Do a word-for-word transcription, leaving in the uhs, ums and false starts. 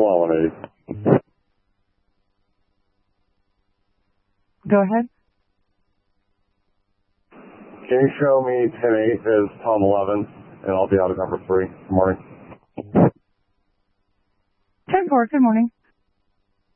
Lemonade. Go ahead. Can you show me ten eight is Tom eleven, and I'll be out of number three. Good morning. ten four, good morning.